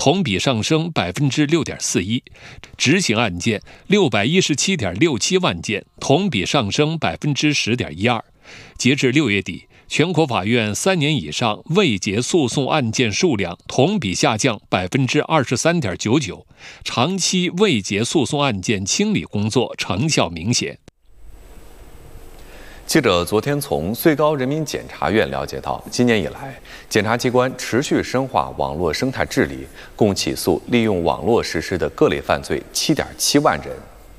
同比上升6.41%，执行案件617.67万件，同比上升10.12%。截至6月底，全国法院3年以上未结诉讼案件数量同比下降23.99%，长期未结诉讼案件清理工作成效明显。 记者昨天从最高人民检察院了解到，今年以来，检察机关持续深化网络生态治理，共起诉利用网络实施的各类犯罪7.7万人。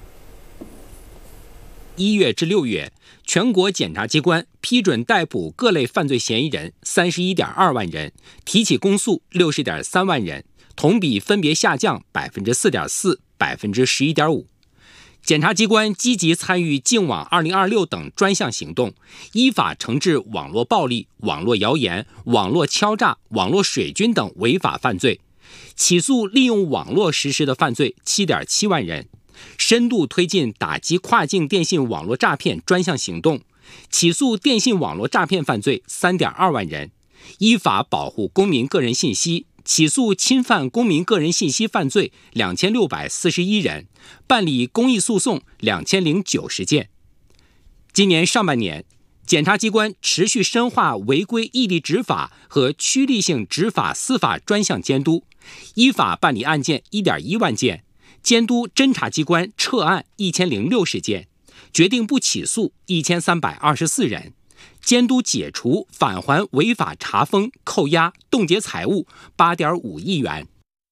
1月至6月，全国检察机关批准逮捕各类犯罪嫌疑人31.2万人，提起公诉60.3万人，同比分别下降4.4%、11.5%。检察机关积极参与净网2026等专项行动，依法惩治网络暴力、网络谣言、网络敲诈、网络水军等违法犯罪，起诉利用网络实施的犯罪7.7万人，深度推进打击跨境电信网络诈骗专项行动，起诉电信网络诈骗犯罪3.2万人，依法保护公民个人信息，起诉侵犯公民个人信息犯罪2641人，办理公益诉讼2090件。今年上半年，检察机关持续深化违规异地执法和区域性执法司法专项监督，依法办理案件1.1万件，监督侦查机关撤案1060件，决定不起诉1324人，监督解除返还违法查封、扣押、冻结财物8.5亿元。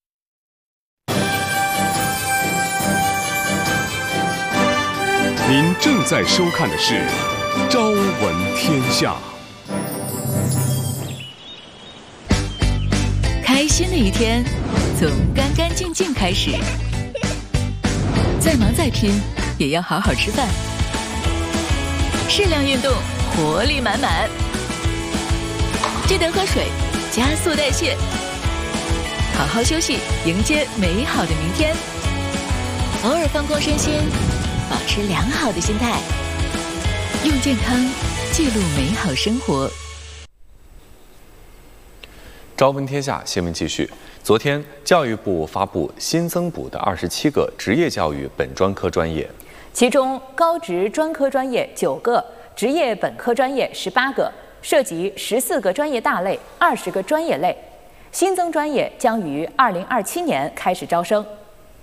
您正在收看的是《朝闻天下》。 开心的一天，从干干净净开始。再忙再拼，也要好好吃饭。适量运动，活力满满。记得喝水，加速代谢。好好休息，迎接美好的明天。偶尔放空身心，保持良好的心态，用健康记录美好生活。 朝闻天下新闻继续。昨天，教育部发布新增补的27个职业教育本专科专业， 其中高职专科专业9个，职业本科专业18个，涉及14个专业大类、20个专业类。新增专业将于2027年开始招生。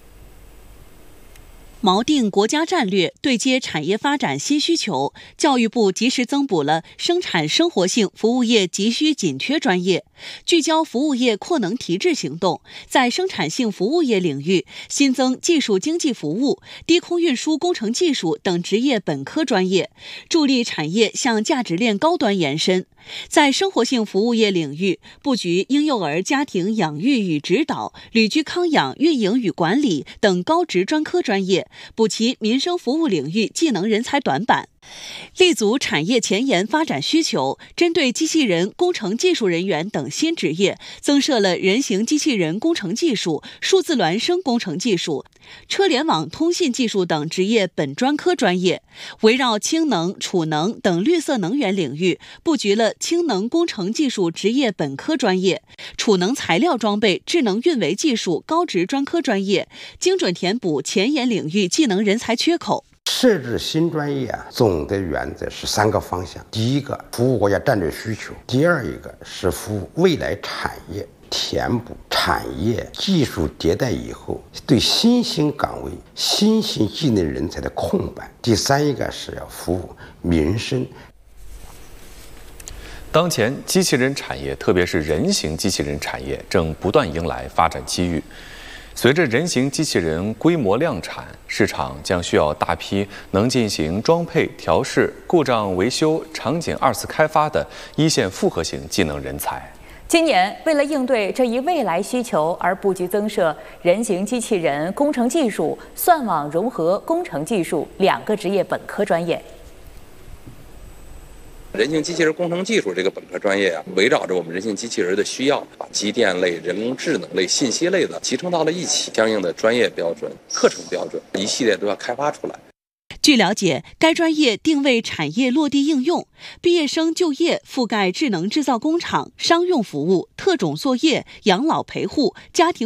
锚定国家战略，对接产业发展新需求，教育部及时增补了生产生活性服务业急需紧缺专业，聚焦服务业扩能提质行动，在生产性服务业领域新增技术经济服务、低空运输工程技术等职业本科专业，助力产业向价值链高端延伸。在生活性服务业领域，布局婴幼儿家庭养育与指导、旅居康养运营与管理等高职专科专业，补齐民生服务领域技能人才短板。立足产业前沿发展需求，针对机器人工程技术人员等新职业，增设了人形机器人工程技术、数字孪生工程技术、车联网通信技术等职业本专科专业，围绕氢能、储能等绿色能源领域，布局了氢能工程技术职业本科专业、储能材料装备智能运维技术高职专科专业，精准填补前沿领域技能人才缺口。 设置新专业总的原则是3个方向：第一个，服务国家战略需求；第二一个是服务未来产业，填补产业技术迭代以后对新兴岗位、新兴技能人才的空白；第三一个是要服务民生。 当前，机器人产业，特别是人形机器人产业，正不断迎来发展机遇。随着人形机器人规模量产，市场将需要大批能进行装配、调试、故障维修、场景2次开发的一线复合型技能人才。 今年，为了应对这一未来需求而布局增设人形机器人工程技术、算网融合工程技术2个职业本科专业。 人形机器人工程技术这个本科专业围绕着我们人形机器人的需要，把机电类、人工智能类、信息类的集成到了一起，相应的专业标准、课程标准一系列都要开发出来。 据了解，该专业定位产业落地应用，毕业生就业覆盖智能制造工厂、商用服务、特种作业、养老陪护、家庭